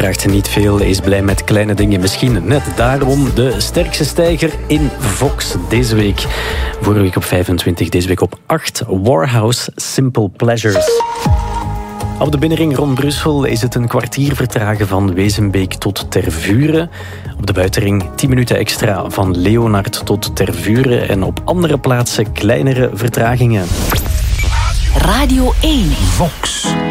vraagt niet veel, is blij met kleine dingen. Misschien net daarom de sterkste stijger in Vox deze week. Vorige week op 25, deze week op 8. Warhouse, Simple Pleasures. Op de binnenring rond Brussel is het een kwartier vertragen van Wezenbeek tot Tervuren. Op de buitenring 10 minuten extra van Leonard tot Tervuren. En op andere plaatsen kleinere vertragingen. Radio 1. Vox.